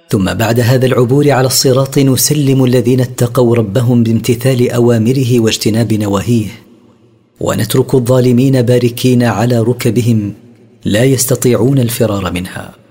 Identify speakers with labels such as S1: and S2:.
S1: ثم بعد هذا العبور على الصراط نسلم الذين اتقوا ربهم بامتثال أوامره واجتناب نواهيه، ونترك الظالمين باركين على ركبهم لا يستطيعون الفرار منها.